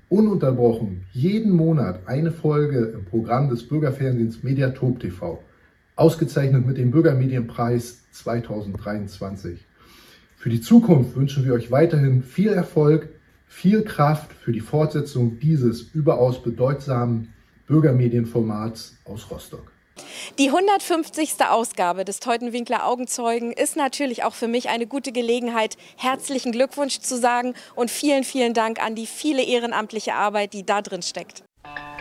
ununterbrochen jeden Monat eine Folge im Programm des Bürgerfernsehens Mediatop TV, ausgezeichnet mit dem Bürgermedienpreis 2023. Für die Zukunft wünschen wir euch weiterhin viel Erfolg, viel Kraft für die Fortsetzung dieses überaus bedeutsamen Bürgermedienformats aus Rostock. Die 150. Ausgabe des Teutenwinkler Augenzeugen ist natürlich auch für mich eine gute Gelegenheit, herzlichen Glückwunsch zu sagen und vielen, vielen Dank an die viele ehrenamtliche Arbeit, die da drin steckt.